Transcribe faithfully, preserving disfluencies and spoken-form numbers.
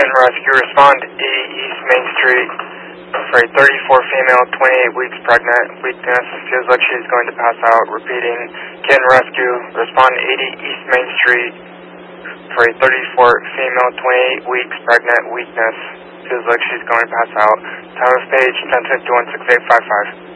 Canton Rescue, respond eighty East Main Street for a thirty-four female, twenty-eight weeks pregnant, weakness, feels like she's going to pass out. Repeating, Canton Rescue, respond eighty East Main Street for a thirty-four female, twenty-eight weeks pregnant, weakness, feels like she's going to pass out. Time of page ten fifty-one, six eight five five.